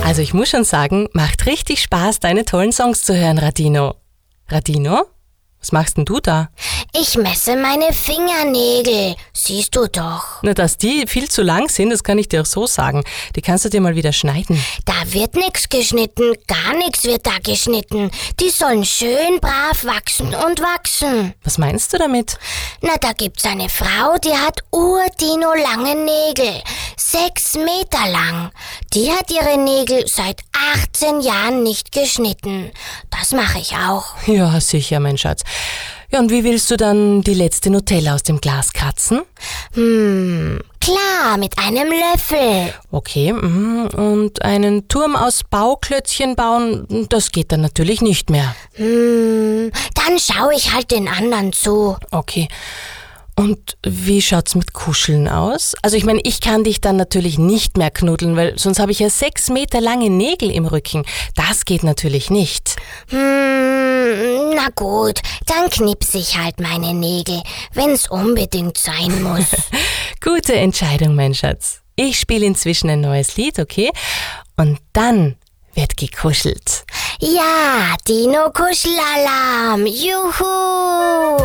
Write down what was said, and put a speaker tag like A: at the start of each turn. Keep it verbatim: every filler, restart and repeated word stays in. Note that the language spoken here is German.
A: Also ich muss schon sagen, macht richtig Spaß, deine tollen Songs zu hören, Radino. Radino? Was machst denn du da?
B: Ich messe meine Fingernägel. Siehst du doch.
A: Na, dass die viel zu lang sind, das kann ich dir auch so sagen. Die kannst du dir mal wieder schneiden.
B: Da wird nix geschnitten. Gar nichts wird da geschnitten. Die sollen schön brav wachsen und wachsen.
A: Was meinst du damit?
B: Na, da gibt's eine Frau, die hat urdino lange Nägel. Sechs Meter lang. Die hat ihre Nägel seit achtzehn Jahren nicht geschnitten. Das mache ich auch.
A: Ja, sicher, mein Schatz. Ja, und wie willst du dann die letzte Nutella aus dem Glas kratzen?
B: Hm, klar, mit einem Löffel.
A: Okay, mhm. Und einen Turm aus Bauklötzchen bauen, das geht dann natürlich nicht mehr.
B: Hm, dann schaue ich halt den anderen zu.
A: Okay. Und wie schaut's mit Kuscheln aus? Also ich meine, ich kann dich dann natürlich nicht mehr knuddeln, weil sonst habe ich ja sechs Meter lange Nägel im Rücken. Das geht natürlich nicht.
B: Hm, na gut, dann knipse ich halt meine Nägel, wenn's unbedingt sein muss.
A: Gute Entscheidung, mein Schatz. Ich spiele inzwischen ein neues Lied, okay? Und dann wird gekuschelt.
B: Ja, Dino-Kuschelalarm, juhu!